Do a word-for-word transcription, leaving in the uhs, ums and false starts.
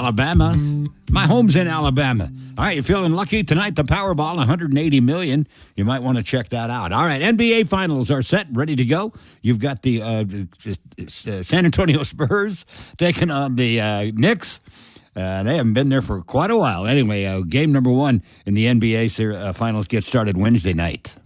Alabama. My home's in Alabama. All right, you're feeling lucky tonight. The Powerball, one hundred eighty million dollars. You might want to check that out. All right, N B A Finals are set, ready to go. You've got the uh, uh, San Antonio Spurs taking on the uh, Knicks. Uh, they haven't been there for quite a while. Anyway, uh, game number one in the N B A ser- uh, Finals gets started Wednesday night.